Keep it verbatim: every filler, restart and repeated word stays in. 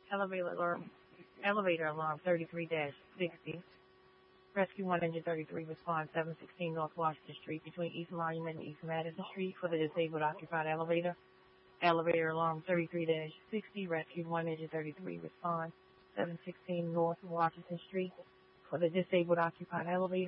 Elevator alarm, elevator alarm thirty-three sixty. Rescue one thirty-three response seven sixteen North Washington Street between East Monument and East Madison Street for the disabled occupied elevator. Elevator alarm thirty-three sixty. Rescue one thirty-three response seven sixteen North Washington Street for the disabled occupied elevator.